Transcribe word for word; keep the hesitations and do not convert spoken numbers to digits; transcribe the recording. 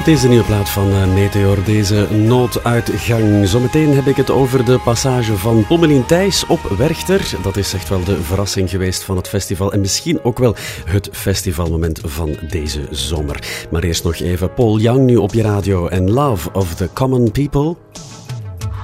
is de nieuwe plaat van uh, Meteor, deze nooduitgang. Zometeen heb ik het over de passage van Pommelien Thijs op Werchter. Dat is echt wel de verrassing geweest van het festival en misschien ook wel het festivalmoment van deze zomer. Maar eerst nog even Paul Young nu op je radio en Love of the Common People.